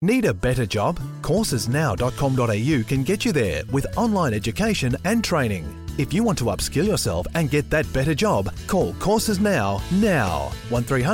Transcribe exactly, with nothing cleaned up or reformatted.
Need a better job? courses now dot com dot a u can get you there with online education and training. If you want to upskill yourself and get that better job, call Courses Now now. one three hundred